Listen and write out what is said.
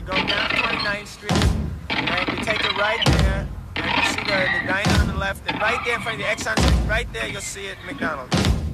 go down 29th Street, and you take a right there, and you see the diner on the left, and right there in front of the Exxon, right there you'll see it, McDonald's.